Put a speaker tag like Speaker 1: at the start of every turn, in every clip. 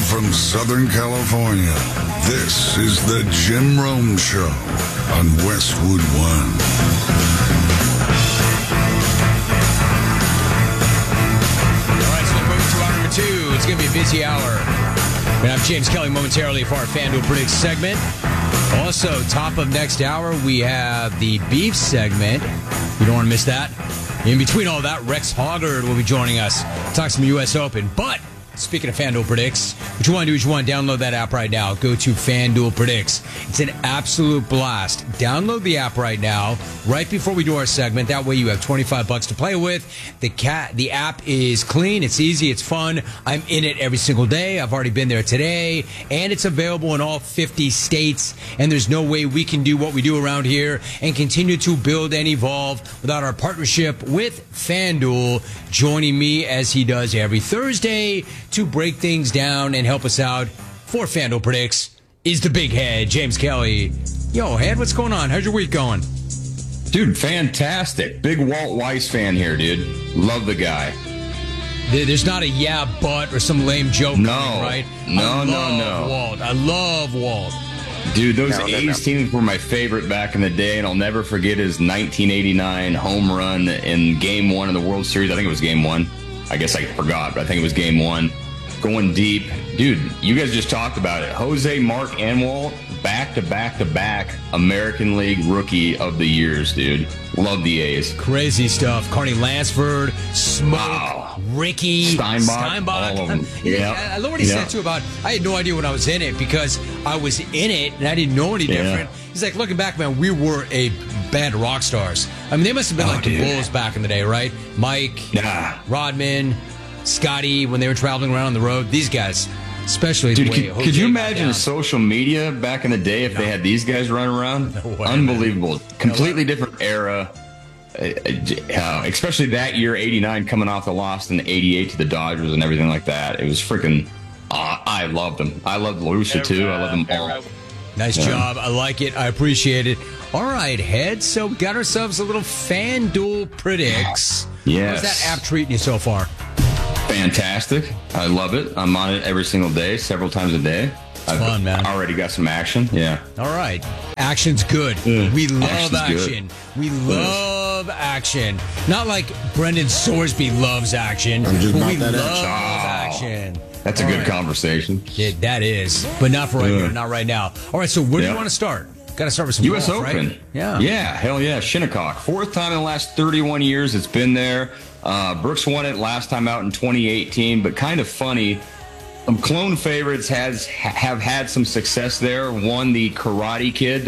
Speaker 1: from Southern California, this is the Jim Rome Show on Westwood One.
Speaker 2: All right, so we're moving to hour number 2. It's going to be a busy hour. We're going to have James Kelly momentarily for our FanDuel Predicts segment. Also, top of next hour, we have the beef segment. You don't want to miss that. In between all that, Rex Hoggard will be joining us to talk some U.S. Open. But speaking of FanDuel Predicts, what you want to do is you want to download that app right now. Go to FanDuel Predicts. It's an absolute blast. Download the app right now, right before we do our segment. That way you have $25 to play with. The app is clean. It's easy. It's fun. I'm in it every single day. I've already been there today. And it's available in all 50 states. And there's no way we can do what we do around here and continue to build and evolve without our partnership with FanDuel joining me as he does every Thursday to break things down and help us out for FanDuel Predicts is the big head, James Kelly. Yo, Head, what's going on? How's your week going?
Speaker 3: Dude, fantastic. Big Walt Weiss fan here, dude. Love the guy.
Speaker 2: There's not a yeah, but or some lame joke
Speaker 3: No.
Speaker 2: coming, right?
Speaker 3: No.
Speaker 2: Walt. I love Walt.
Speaker 3: Dude, those A's teams were my favorite back in the day, and I'll never forget his 1989 home run in Game 1 of the World Series. I think it was Game 1. I guess I forgot, but I think it was Game 1. Going deep. Dude, you guys just talked about it. Jose, Mark, and Walt, back-to-back American League Rookie of the Years, dude. Love the A's.
Speaker 2: Crazy stuff. Carney Lansford, Smoke,
Speaker 3: Wow.
Speaker 2: Ricky,
Speaker 3: Steinbach. All of them.
Speaker 2: I love what he said, too, about I had no idea when I was in it because I was in it and I didn't know any different. He's like, looking back, man, we were a band of rock stars. I mean, they must have been like the Bulls back in the day, right? Mike, Rodman, Scotty, when they were traveling around on the road. These guys, especially
Speaker 3: dude,
Speaker 2: the way
Speaker 3: could you imagine social media back in the day if they had these guys running around?
Speaker 2: No way,
Speaker 3: Unbelievable.
Speaker 2: Man.
Speaker 3: Completely different era. Especially that year, 89, coming off the loss in 88 to the Dodgers and everything like that. It was freaking... I loved them. I loved LaRussa, too. I love them all.
Speaker 2: Nice job. I like it. I appreciate it. All right, Head. So we got ourselves a little FanDuel Predicts.
Speaker 3: Yes.
Speaker 2: How's that app treating you so far?
Speaker 3: Fantastic. I love it. I'm on it every single day, several times a day. It's
Speaker 2: fun, man.
Speaker 3: Already got some action. Yeah.
Speaker 2: All right. Action's good. We love
Speaker 3: Action's
Speaker 2: action.
Speaker 3: good.
Speaker 2: We love action. Not like Brendan Sorsby loves action.
Speaker 1: I'm just
Speaker 2: but
Speaker 1: about
Speaker 2: we
Speaker 1: that
Speaker 2: love
Speaker 3: action.
Speaker 2: action.
Speaker 3: That's a good conversation.
Speaker 2: Yeah, that is. But not for right here. Not right now. All right. So where do you want to start? Got to start with some
Speaker 3: U.S.
Speaker 2: golf,
Speaker 3: Open.
Speaker 2: Right? Yeah.
Speaker 3: Yeah, hell yeah. Shinnecock. Fourth time in the last 31 years it's been there. Brooks won it last time out in 2018, but kind of funny. Clone favorites have had some success there. Won the Karate Kid.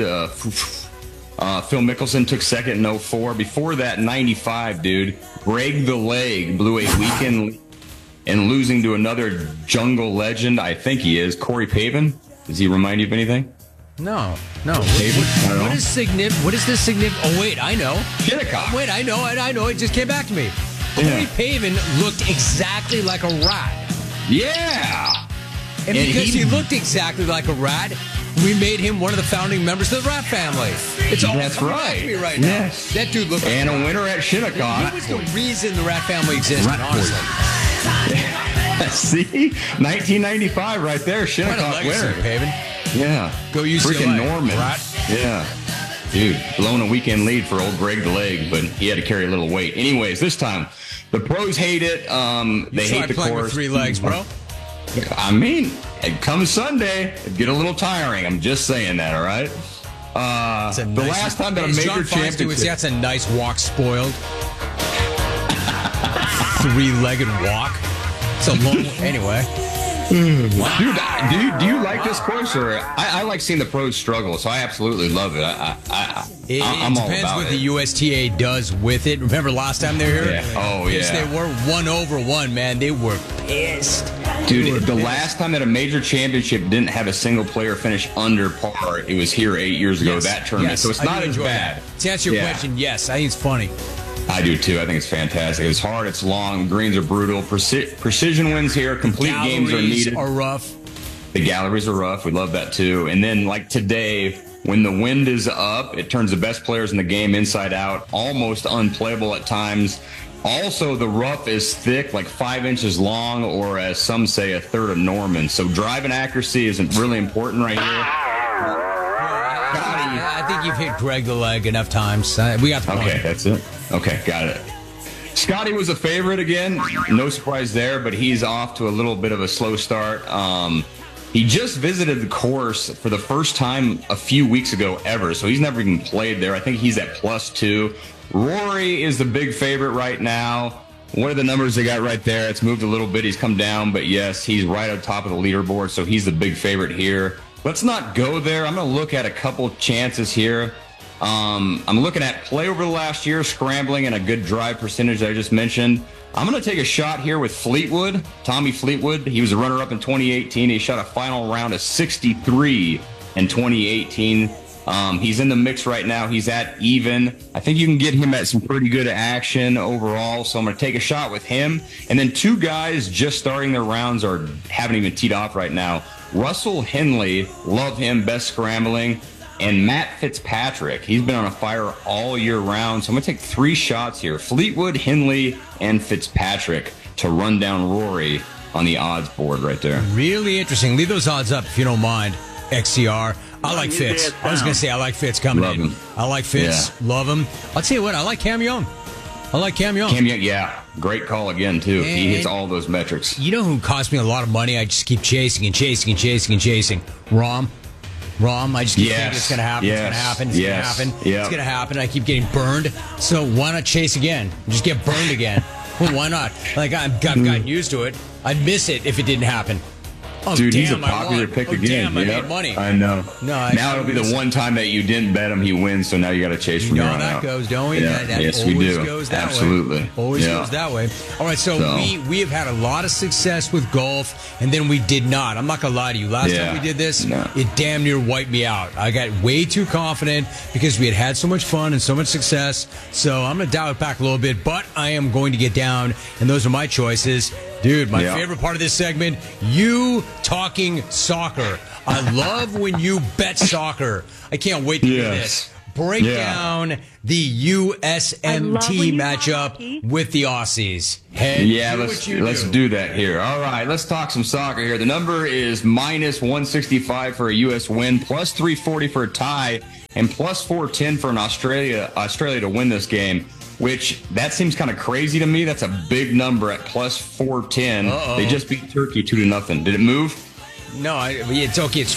Speaker 3: Phil Mickelson took second in 04. Before that, 95, dude. Greg the Leg blew a weekend and losing to another jungle legend. I think he is. Corey Pavin. Does he remind you of anything?
Speaker 2: No.
Speaker 3: What
Speaker 2: is significant? What is this significant? Oh, wait, I know.
Speaker 3: Shinnecock.
Speaker 2: Wait, I know. It just came back to me. Corey Pavin looked exactly like a rat.
Speaker 3: Yeah.
Speaker 2: And because he looked exactly like a rat, we made him one of the founding members of the Rat family. It's all
Speaker 3: That's
Speaker 2: coming
Speaker 3: right.
Speaker 2: back to me right now.
Speaker 3: Yes.
Speaker 2: That dude looked like
Speaker 3: And
Speaker 2: a
Speaker 3: a
Speaker 2: rat.
Speaker 3: winner at Shinnecock.
Speaker 2: He was the reason the Rat family existed, honestly.
Speaker 3: See? 1995 right there.
Speaker 2: What a
Speaker 3: Shinnecock
Speaker 2: legacy,
Speaker 3: winner.
Speaker 2: Pavin.
Speaker 3: Yeah.
Speaker 2: Go UCLA.
Speaker 3: Freaking Norman.
Speaker 2: Rat.
Speaker 3: Yeah. Dude, blowing a weekend lead for old Greg the Leg, but he had to carry a little weight. Anyways, this time, the pros hate it. They hate the
Speaker 2: playing
Speaker 3: course.
Speaker 2: with 3 legs, bro.
Speaker 3: I mean, it comes Sunday, it'd get a little tiring. I'm just saying that, all right? The last time that a major championship...
Speaker 2: That's a nice walk spoiled. 3-legged walk. It's a long... Anyway.
Speaker 3: Dude, do you like this course? Or I like seeing the pros struggle, so I absolutely love it. I'm all
Speaker 2: depends
Speaker 3: about
Speaker 2: what
Speaker 3: it.
Speaker 2: the USTA does with it. Remember last time they were here?
Speaker 3: Yeah. Oh, yeah.
Speaker 2: They were 1-over-1, man. They were pissed.
Speaker 3: Dude, the last time that a major championship didn't have a single player finish under par, it was here 8 years ago, that tournament. So it's not as bad.
Speaker 2: To answer your question, yes, I think it's funny.
Speaker 3: I do too. I think it's fantastic. It's hard. It's long. Greens are brutal. Precision wins here. Complete games are needed.
Speaker 2: Are rough.
Speaker 3: The galleries are rough. We love that too. And then like today, when the wind is up, it turns the best players in the game inside out, almost unplayable at times. Also, the rough is thick, like 5 inches long, or as some say, a third of Norman. So driving accuracy isn't really important right here.
Speaker 2: I think you've hit Greg the leg enough times. We got the point.
Speaker 3: Okay, that's it. Okay, got it. Scotty was a favorite again. No surprise there, but he's off to a little bit of a slow start. He just visited the course for the first time a few weeks ago ever, so he's never even played there. I think he's at +2. Rory is the big favorite right now. What are the numbers they got right there? It's moved a little bit. He's come down, but yes, he's right on top of the leaderboard, so he's the big favorite here. Let's not go there. I'm going to look at a couple chances here. I'm looking at play over the last year, scrambling, and a good drive percentage that I just mentioned. I'm going to take a shot here with Fleetwood, Tommy Fleetwood. He was a runner-up in 2018. He shot a final round of 63 in 2018. He's in the mix right now. He's at even. I think you can get him at some pretty good action overall, so I'm going to take a shot with him. And then 2 guys just starting their rounds or haven't even teed off right now. Russell Henley, love him, best scrambling. And Matt Fitzpatrick, he's been on a fire all year round. So I'm going to take 3 shots here. Fleetwood, Henley, and Fitzpatrick to run down Rory on the odds board right there.
Speaker 2: Really interesting. Leave those odds up if you don't mind, XCR. I like Fitz. I was going to say I like Fitz coming in.
Speaker 3: Him.
Speaker 2: I like Fitz. Yeah. Love him. I'll tell you what, I like Cam Young.
Speaker 3: Cam Young, yeah. Great call again, too. He hits all those metrics.
Speaker 2: You know who cost me a lot of money? I just keep chasing and chasing and chasing and chasing. Rahm, I just keep thinking it's going to happen. It's going to happen. It's going to happen. It's going to happen. I keep getting burned. So why not chase again? Just get burned again. Well, why not? Like, I've gotten used to it. I'd miss it if it didn't happen. Oh,
Speaker 3: dude,
Speaker 2: damn,
Speaker 3: he's a popular pick again.
Speaker 2: Damn, I made money.
Speaker 3: I know. Now it'll be the one time that you didn't bet him, he wins, so now you got to chase from here on out.
Speaker 2: Goes, don't we?
Speaker 3: Yeah. Yes, we do.
Speaker 2: Goes that
Speaker 3: Absolutely.
Speaker 2: Way. Always goes that way. All right, so we have had a lot of success with golf, and then we did not. I'm not going to lie to you. Last time we did this, it damn near wiped me out. I got way too confident because we had so much fun and so much success. So I'm going to dial it back a little bit, but I am going to get down, and those are my choices. Dude, my favorite part of this segment, you talking soccer. I love when you bet soccer. I can't wait to do this. Break down the USMT matchup with the Aussies.
Speaker 3: Let's do that here. All right, let's talk some soccer here. The number is -165 for a U.S. win, +340 for a tie, and +410 for an Australia to win this game. Which, that seems kind of crazy to me. That's a big number at +410. They just beat Turkey 2-0. Did it move?
Speaker 2: No, it's okay. It's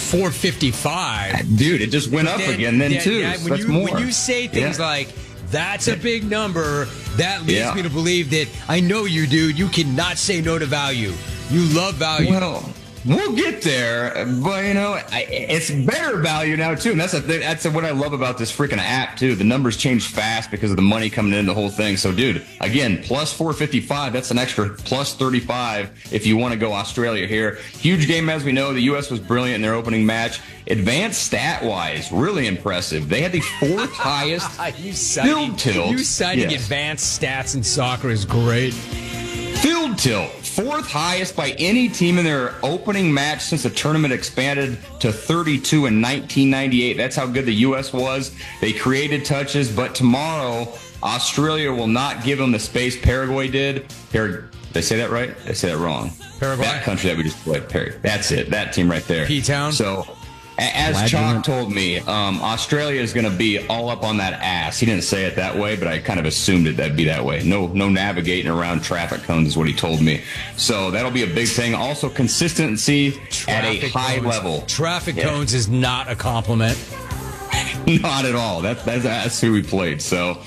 Speaker 2: 455.
Speaker 3: Dude, it just went up again then, too. So that's more.
Speaker 2: When you say things like, that's a big number, that leads me to believe that I know you, dude. You cannot say no to value. You love value.
Speaker 3: Well, we'll get there, but, it's better value now, too. And that's what I love about this freaking app, too. The numbers change fast because of the money coming in, the whole thing. So, dude, again, +455, that's an extra +35 if you want to go Australia here. Huge game, as we know. The U.S. was brilliant in their opening match. Advanced stat-wise, really impressive. They had the 4th highest field tilt.
Speaker 2: You citing advanced stats in soccer is great.
Speaker 3: Field tilt, 4th highest by any team in their opening match since the tournament expanded to 32 in 1998. That's how good the U.S. was. They created touches, but tomorrow, Australia will not give them the space Paraguay did. Did I say that right? Did I say that wrong?
Speaker 2: Paraguay?
Speaker 3: That country that we just played. That's it. That team right there.
Speaker 2: P-Town?
Speaker 3: So, as Chalk told me, Australia is going to be all up on that ass. He didn't say it that way, but I kind of assumed that'd be that way. No navigating around traffic cones is what he told me. So that'll be a big thing. Also, consistency at a high level.
Speaker 2: Traffic cones is not a compliment.
Speaker 3: Not at all. That's who we played. So,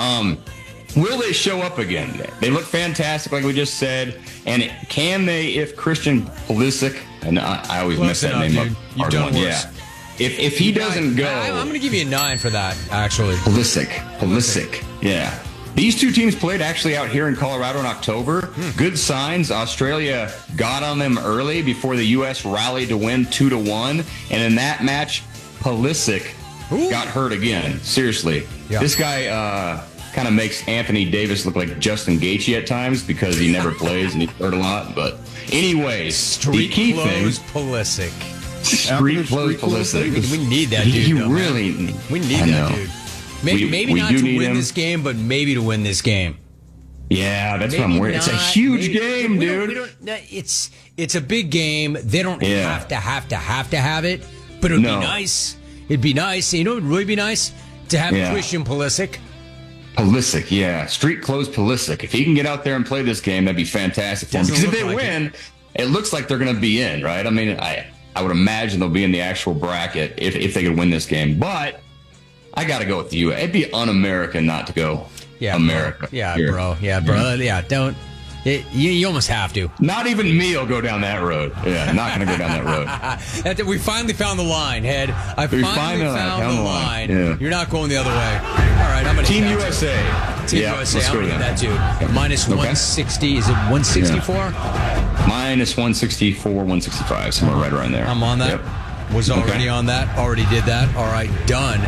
Speaker 3: will they show up again? They look fantastic, like we just said. And can they, if Christian Pulisic, and I always mess that name up.
Speaker 2: You've done worse.
Speaker 3: If he doesn't go,
Speaker 2: I'm going to give you a 9 for that. Actually,
Speaker 3: Pulisic. Yeah. These two teams played actually out here in Colorado in October. Good signs. Australia got on them early before the U.S. rallied to win 2-1. And in that match, Pulisic got hurt again. Seriously. Yeah. This guy kind of makes Anthony Davis look like Justin Gaethje at times because he never plays and he's hurt a lot. But anyways, the key thing.
Speaker 2: Pulisic.
Speaker 3: Street clothes Pulisic.
Speaker 2: We need that dude.
Speaker 3: We
Speaker 2: need that dude. Maybe not to win this game, but maybe to win this game.
Speaker 3: Yeah, that's what I'm worried. It's a huge game, dude.
Speaker 2: It's a big game. They don't have to have it, but it would be nice. It'd be nice. You know, it would really be nice to have Christian Pulisic.
Speaker 3: Pulisic, yeah. Street clothes Pulisic. If he can get out there and play this game, that'd be fantastic for him. Because if they win, it looks like they're going to be in, right? I mean, I would imagine they'll be in the actual bracket if they could win this game. But I got to go with you. It'd be un-American not to go America.
Speaker 2: Bro. Yeah, don't. You almost have to.
Speaker 3: Not even me will go down that road. Yeah, not going to go down that road.
Speaker 2: We finally found the line, Head. We finally found the line.
Speaker 3: Yeah.
Speaker 2: You're not going the other way. All right, I'm going to
Speaker 3: Team USA.
Speaker 2: Team USA. I'm going to that too. Minus 160. Is it 164?
Speaker 3: Minus 164, 165. Somewhere right around there.
Speaker 2: I'm on that. Yep. Was already on that. Already did that. All right, done.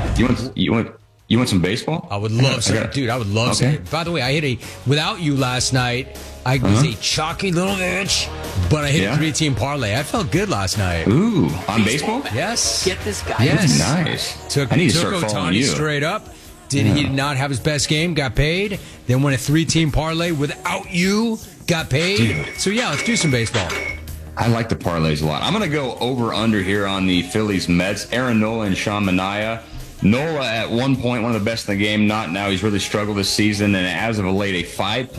Speaker 3: You want some baseball?
Speaker 2: I would love some. Dude, I would love some. By the way, I hit without you last night, I was a chalky little inch, but I hit a 3-team parlay. I felt good last night.
Speaker 3: Ooh, on baseball?
Speaker 2: Yes.
Speaker 4: Get this guy.
Speaker 2: Yes.
Speaker 3: Nice.
Speaker 2: I need to start following you. Straight up. He did not have his best game, got paid, then won a 3-team parlay without you, got paid. Dude. So, yeah, let's do some baseball.
Speaker 3: I like the parlays a lot. I'm going to go over-under here on the Phillies Mets. Aaron Nola and Sean Manaea. Nola at one point, one of the best in the game. Not now. He's really struggled this season. And as of late, a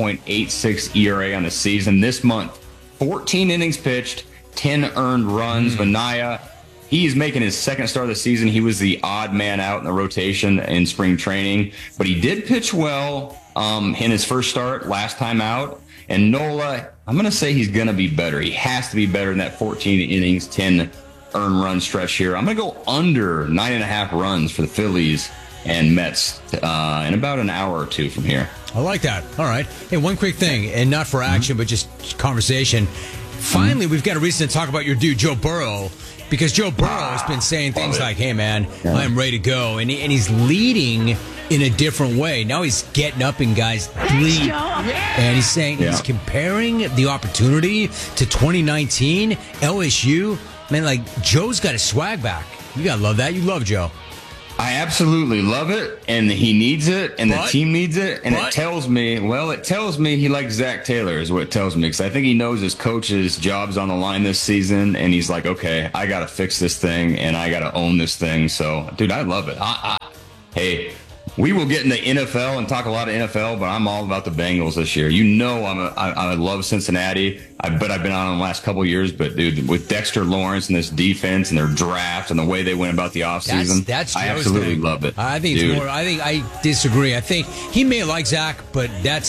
Speaker 3: 5.86 ERA on the season. This month, 14 innings pitched, 10 earned runs. Manaea, he's making his second start of the season. He was the odd man out in the rotation in spring training. But he did pitch well in his first start last time out. And Nola, I'm going to say he's going to be better. He has to be better than that 14 innings, 10 earned run stretch here. I'm going to go under 9.5 runs for the Phillies and Mets in about an hour or two from here.
Speaker 2: I like that. All right. Hey, one quick thing, and not for action, but just conversation. Finally, we've got a reason to talk about your dude, Joe Burrow, because Joe Burrow has been saying things like, hey, man, I'm ready to go. And he's leading in a different way. Now he's getting up in guys' lead. And he's saying he's comparing the opportunity to 2019, LSU. Man, like, Joe's got his swag back. You got to love that. You love Joe.
Speaker 3: I absolutely love it, and he needs it, and the team needs it, and it tells me he likes Zach Taylor is what it tells me, because I think he knows his coach's job's on the line this season, and he's like, okay, I got to fix this thing, and I got to own this thing. So, dude, I love it. Hey, we will get into NFL and talk a lot of NFL, but I'm all about the Bengals this year. You know, I love Cincinnati. I've been on them the last couple of years, but dude, with Dexter Lawrence and this defense and their draft and the way they went about the offseason, I absolutely love it.
Speaker 2: I think it's more. I think I disagree. I think he may like Zach, but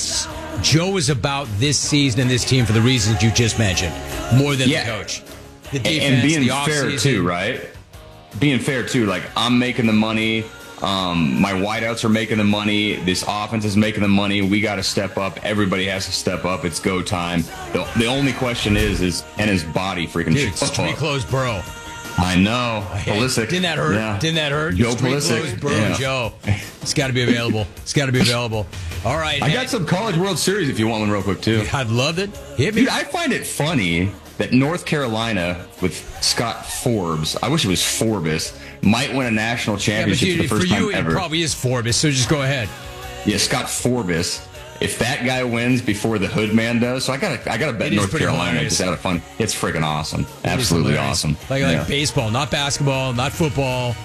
Speaker 2: Joe is about this season and this team for the reasons you just mentioned, more than the coach. The defense,
Speaker 3: and being
Speaker 2: the
Speaker 3: fair
Speaker 2: offseason.
Speaker 3: too, right? Being fair too, like I'm making the money. My wideouts are making the money. This offense is making the money. We got to step up. Everybody has to step up. It's go time. The only question is can his body freaking
Speaker 2: Dude, street clothes Burrow.
Speaker 3: I know. Pulisic.
Speaker 2: Didn't that hurt?
Speaker 3: Yeah.
Speaker 2: Didn't that hurt?
Speaker 3: Joe
Speaker 2: Street
Speaker 3: Pulisic.
Speaker 2: clothes Burrow, Joe. It's got to be available. All right.
Speaker 3: I got some College World Series if you want one real quick, too.
Speaker 2: I'd love it. Hit me.
Speaker 3: Dude, I find it funny that North Carolina with Scott Forbes, I wish it was Forbes, might win a national championship for the first time ever.
Speaker 2: For you, it probably is Forbes, so just go ahead.
Speaker 3: Yeah, Scott Forbes. If that guy wins before the Hood Man does, so I gotta bet North Carolina just out of fun. It's freaking awesome. Absolutely awesome.
Speaker 2: Like baseball, not basketball, not football.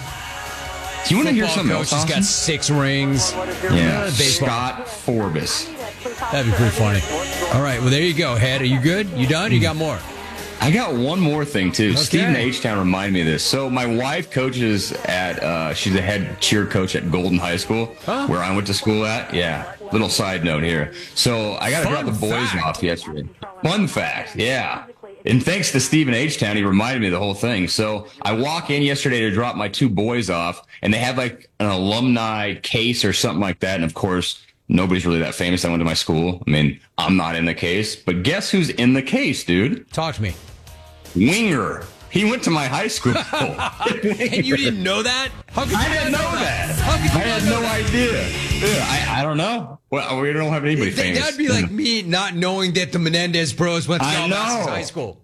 Speaker 3: Do you want to hear something else?
Speaker 2: He's got 6 rings.
Speaker 3: Yeah, baseball. Scott Forbes.
Speaker 2: That'd be pretty funny. All right, well, there you go, Head. Are you good? You done? You got more?
Speaker 3: I got one more thing, too.
Speaker 2: Okay.
Speaker 3: Stephen H-Town reminded me of this. So my wife coaches she's a head cheer coach at Golden High School, where I went to school at. Yeah, little side note here. So I got to drop the boys off yesterday. Fun fact, yeah. And thanks to Stephen H-Town, he reminded me of the whole thing. So I walk in yesterday to drop my 2 boys off, and they have like an alumni case or something like that. And of course, nobody's really that famous. I went to my school. I mean, I'm not in the case, but guess who's in the case, dude?
Speaker 2: Talk to me.
Speaker 3: Winger. He went to my high school.
Speaker 2: And you didn't know that?
Speaker 3: I didn't know that. I had no idea. I don't know. Well, we don't have anybody famous.
Speaker 2: That'd be like me not knowing that the Menendez bros went to Calabasas High School.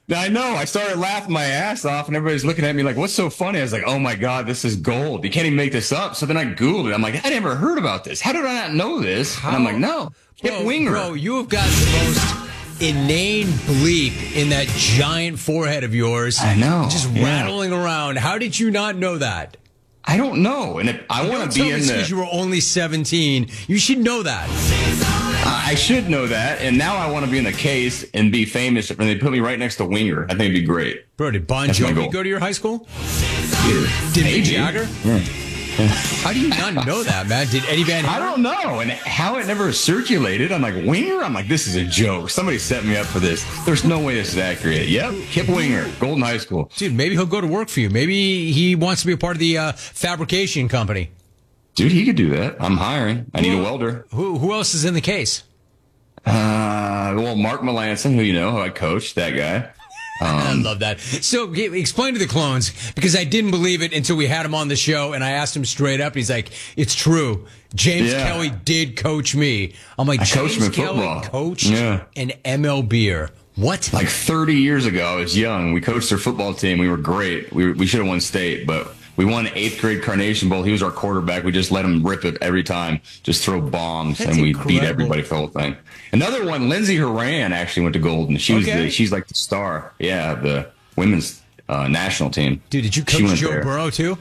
Speaker 3: I know. I started laughing my ass off, and everybody's looking at me like, what's so funny? I was like, oh, my God, this is gold. You can't even make this up. So then I Googled it. I'm like, I never heard about this. How did I not know this? And I'm like, no, Kip Winger.
Speaker 2: Bro, you have got the most inane bleep in that giant forehead of yours.
Speaker 3: I know.
Speaker 2: Just rattling around. How did you not know that?
Speaker 3: I don't know. And if I want to be in the...
Speaker 2: because you were only 17. You should know that.
Speaker 3: I should know that, and now I want to be in the case and be famous, and they put me right next to Winger. I think it'd be great.
Speaker 2: Bro, did Bon Jovi go to your high school? Did Mick Jagger?
Speaker 3: Yeah.
Speaker 2: How do you not know that, man? Did Eddie Van Halen?
Speaker 3: I don't know, and how it never circulated. I'm like, Winger? I'm like, this is a joke. Somebody set me up for this. There's no way this is accurate. Yep, Kip Winger, Golden High School.
Speaker 2: Dude, maybe he'll go to work for you. Maybe he wants to be a part of the fabrication company.
Speaker 3: Dude, he could do that. I'm hiring. I need a welder.
Speaker 2: Who else is in the case?
Speaker 3: Well, Mark Melanson, who I coached, that guy.
Speaker 2: I love that. So explain to the clones, because I didn't believe it until we had him on the show, and I asked him straight up. He's like, it's true. James Kelly did coach me. I'm like, James Kelly coached an MLBer. What?
Speaker 3: Like 30 years ago, I was young. We coached their football team. We were great. We should have won state, but we won 8th grade Carnation Bowl. He was our quarterback. We just let him rip it every time, just throw bombs, and we beat everybody for the whole thing. Another one, Lindsey Horan actually went to Golden. She's like the star, the women's national team.
Speaker 2: Dude, did you coach Joe Burrow too?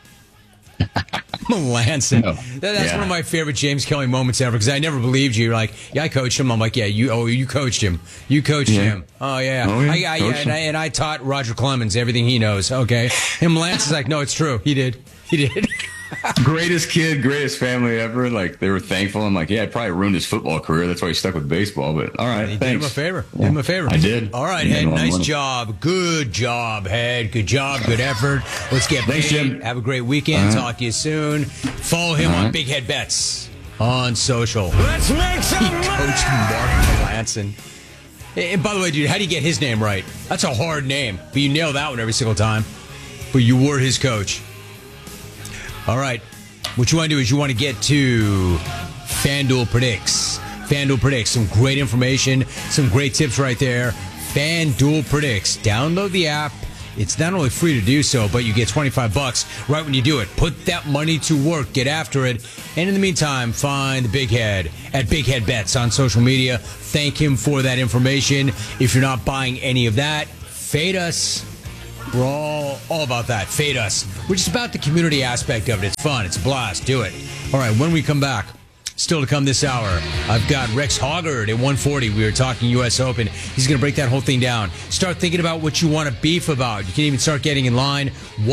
Speaker 2: Melanson. No. That's one of my favorite James Kelly moments ever, because I never believed you. You're like, I coached him. I'm like, you coached him. You coached him. Oh, yeah. And I taught Roger Clemens everything he knows. Okay. And Melanson's like, no, it's true. He did.
Speaker 3: Greatest kid, greatest family ever. Like, they were thankful. I'm like, I probably ruined his football career. That's why he stuck with baseball. But all right, thanks.
Speaker 2: Did him a favor. Did him a favor.
Speaker 3: I did.
Speaker 2: All right, Head. Nice job. Good job, Head. Good job. Good effort. Let's get paid.
Speaker 3: Jim.
Speaker 2: Have a great weekend. Talk to you soon. Follow him on Big Head Bets on social.
Speaker 4: Let's make some money.
Speaker 2: He coached Mark Melanson. And by the way, dude, how do you get his name right? That's a hard name, but you nail that one every single time. But you were his coach. All right. What you want to do is you want to get to FanDuel Predicts. FanDuel Predicts. Some great information, some great tips right there. FanDuel Predicts. Download the app. It's not only free to do so, but you get $25 right when you do it. Put that money to work. Get after it. And in the meantime, find the Big Head at Big Head Bets on social media. Thank him for that information. If you're not buying any of that, fade us. We're all about that. Fade us. We're just about the community aspect of it. It's fun. It's a blast. Do it. All right, when we come back, still to come this hour, I've got Rex Hoggard at 140. We were talking U.S. Open. He's going to break that whole thing down. Start thinking about what you want to beef about. You can even start getting in line.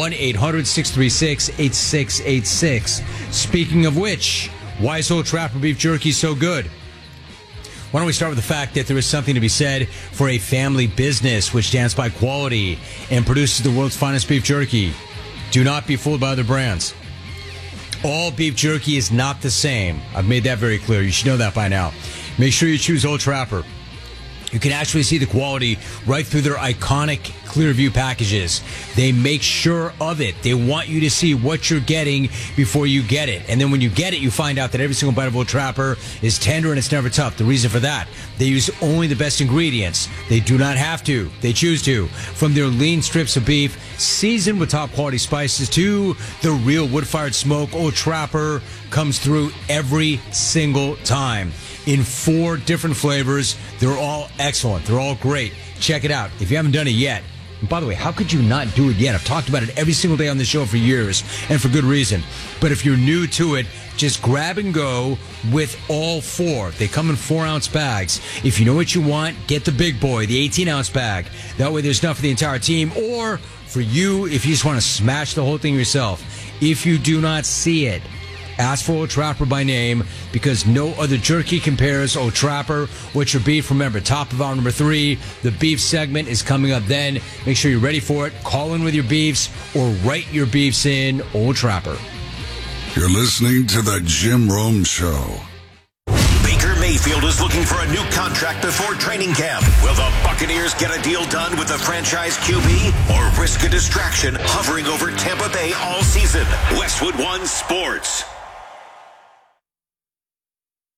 Speaker 2: 1-800-636-8686. Speaking of which, why is Old Trapper beef jerky so good? Why don't we start with the fact that there is something to be said for a family business which stands by quality and produces the world's finest beef jerky. Do not be fooled by other brands. All beef jerky is not the same. I've made that very clear. You should know that by now. Make sure you choose Old Trapper. You can actually see the quality right through their iconic Clearview packages. They make sure of it. They want you to see what you're getting before you get it. And then when you get it, you find out that every single bite of Old Trapper is tender and it's never tough. The reason for that, they use only the best ingredients. They do not have to. They choose to. From their lean strips of beef, seasoned with top quality spices, to the real wood-fired smoke, Old Trapper comes through every single time. In 4 different flavors. They're all excellent. They're all great. Check it out if you haven't done it yet. And by the way, how could you not do it yet? I've talked about it every single day on the show for years, and for good reason. But if you're new to it, just grab and go with all 4. They come in 4-ounce bags. If you know what you want, get the big boy, the 18-ounce bag. That way there's enough for the entire team. Or for you, if you just want to smash the whole thing yourself. If you do not see it, ask for Old Trapper by name, because no other jerky compares. Old Trapper. What's your beef? Remember, top of hour number 3. The beef segment is coming up then. Make sure you're ready for it. Call in with your beefs or write your beefs in. Old Trapper.
Speaker 1: You're listening to The Jim Rome Show.
Speaker 5: Baker Mayfield is looking for a new contract before training camp. Will the Buccaneers get a deal done with the franchise QB, or risk a distraction hovering over Tampa Bay all season? Westwood One Sports.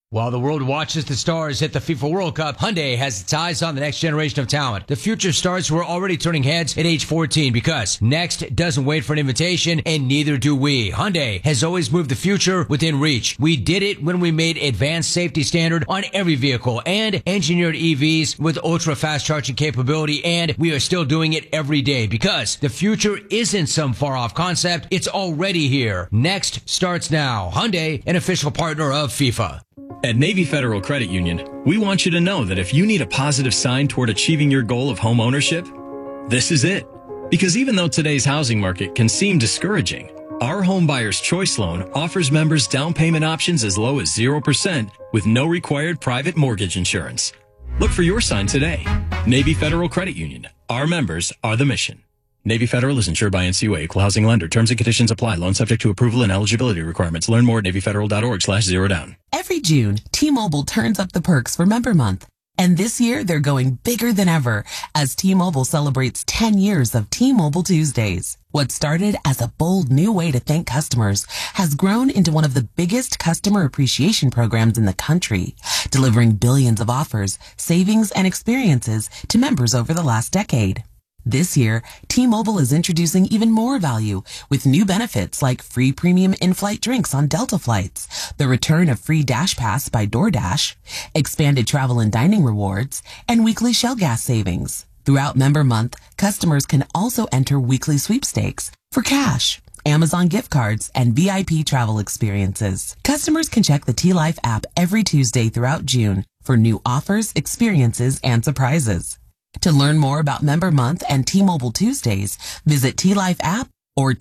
Speaker 2: While the world watches the stars hit the FIFA World Cup, Hyundai has its eyes on the next generation of talent. The future stars who are already turning heads at age 14 because next doesn't wait for an invitation, and neither do we. Hyundai has always moved the future within reach. We did it when we made advanced safety standard on every vehicle and engineered EVs with ultra-fast charging capability, and we are still doing it every day because the future isn't some far-off concept. It's already here. Next starts now. Hyundai, an official partner of FIFA.
Speaker 4: At Navy Federal Credit Union, we want you to know that if you need a positive sign toward achieving your goal of home ownership, this is it. Because even though today's housing market can seem discouraging, our Home Buyer's Choice Loan offers members down payment options as low as 0% with no required private mortgage insurance. Look for your sign today. Navy Federal Credit Union. Our members are the mission. Navy Federal is insured by NCUA, equal housing lender. Terms and conditions apply. Loan subject to approval and eligibility requirements. Learn more at NavyFederal.org/zerodown.
Speaker 6: Every June, T-Mobile turns up the perks for Member Month. And this year, they're going bigger than ever as T-Mobile celebrates 10 years of T-Mobile Tuesdays. What started as a bold new way to thank customers has grown into one of the biggest customer appreciation programs in the country, delivering billions of offers, savings, and experiences to members over the last decade. This year, T-Mobile is introducing even more value with new benefits like free premium in-flight drinks on Delta flights, the return of free Dash Pass by DoorDash, expanded travel and dining rewards, and weekly Shell gas savings. Throughout Member Month, customers can also enter weekly sweepstakes for cash, Amazon gift cards, and VIP travel experiences. Customers can check the T-Life app every Tuesday throughout June for new offers, experiences, and surprises. To learn more about Member Month and T-Mobile Tuesdays, visit T-Life app or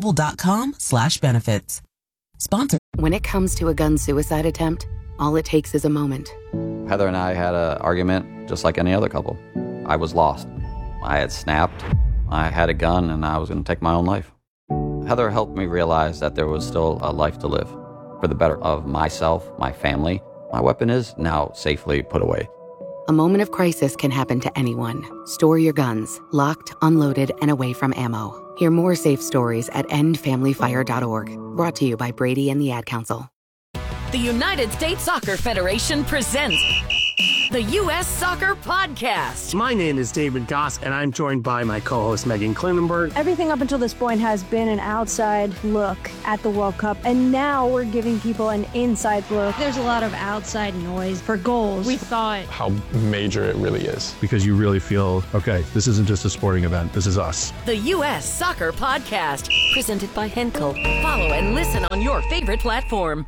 Speaker 6: T-Mobile.com/benefits. Sponsor.
Speaker 7: When it comes to a gun suicide attempt, all it takes is a moment.
Speaker 8: Heather and I had an argument just like any other couple. I was lost. I had snapped. I had a gun and I was going to take my own life. Heather helped me realize that there was still a life to live for the better of myself, my family. My weapon is now safely put away.
Speaker 7: A moment of crisis can happen to anyone. Store your guns, locked, unloaded, and away from ammo. Hear more safe stories at endfamilyfire.org. Brought to you by Brady and the Ad Council.
Speaker 9: The United States Soccer Federation presents the U.S. Soccer Podcast.
Speaker 10: My name is David Goss, and I'm joined by my co-host Megan Klinenberg.
Speaker 11: Everything up until this point has been an outside look at the World Cup, and now we're giving people an inside look.
Speaker 12: There's a lot of outside noise for goals. We thought
Speaker 13: how major it really is, because you really feel, okay, this isn't just a sporting event, this is us.
Speaker 9: The U.S. Soccer Podcast, presented by Henkel. Follow and listen on your favorite platform.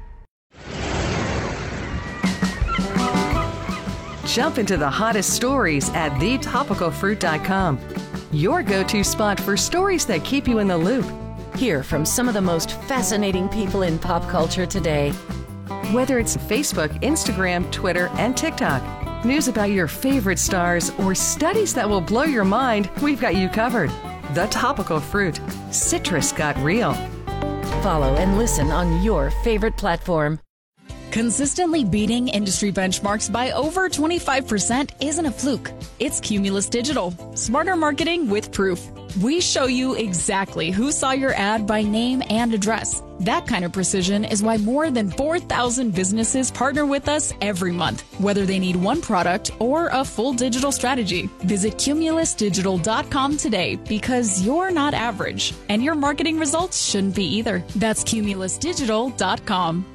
Speaker 14: Jump into the hottest stories at thetopicalfruit.com. Your go-to spot for stories that keep you in the loop.
Speaker 9: Hear from some of the most fascinating people in pop culture today.
Speaker 14: Whether it's Facebook, Instagram, Twitter, and TikTok, news about your favorite stars, or studies that will blow your mind, we've got you covered. The Topical Fruit. Citrus got real.
Speaker 9: Follow and listen on your favorite platform.
Speaker 15: Consistently beating industry benchmarks by over 25% isn't a fluke. It's Cumulus Digital. Smarter marketing with proof. We show you exactly who saw your ad by name and address. That kind of precision is why more than 4,000 businesses partner with us every month, whether they need one product or a full digital strategy. Visit cumulusdigital.com today because you're not average, and your marketing results shouldn't be either. That's cumulusdigital.com.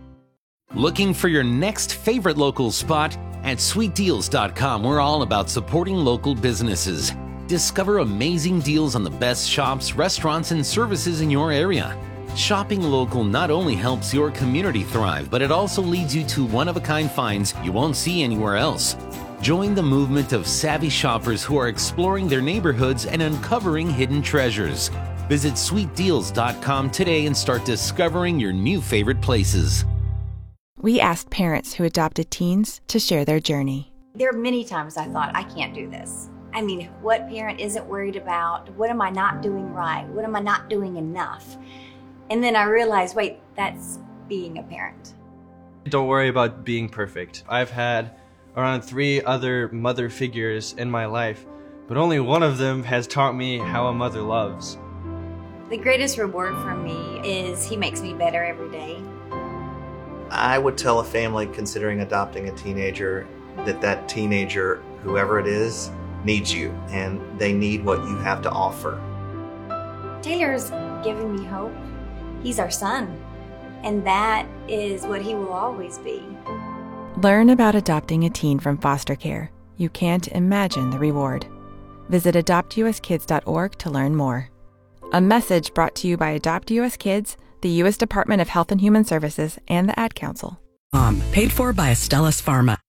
Speaker 16: Looking for your next favorite local spot? At sweetdeals.com, we're all about supporting local businesses. Discover amazing deals on the best shops, restaurants, and services in your area. Shopping local not only helps your community thrive, but it also leads you to one-of-a-kind finds you won't see anywhere else. Join the movement of savvy shoppers who are exploring their neighborhoods and uncovering hidden treasures. Visit sweetdeals.com today and start discovering your new favorite places.
Speaker 17: We asked parents who adopted teens to share their journey.
Speaker 18: There are many times I thought, I can't do this. I mean, what parent isn't worried about? What am I not doing right? What am I not doing enough? And then I realized, wait, that's being a parent.
Speaker 19: Don't worry about being perfect. I've had around 3 other mother figures in my life, but only one of them has taught me how a mother loves.
Speaker 18: The greatest reward for me is he makes me better every day.
Speaker 20: I would tell a family considering adopting a teenager that teenager, whoever it is, needs you, and they need what you have to offer.
Speaker 18: Taylor's giving me hope. He's our son, and that is what he will always be.
Speaker 17: Learn about adopting a teen from foster care. You can't imagine the reward. Visit adoptuskids.org to learn more. A message brought to you by Adopt US Kids, the U.S. Department of Health and Human Services, and the Ad Council.
Speaker 6: Paid for by Astellas Pharma.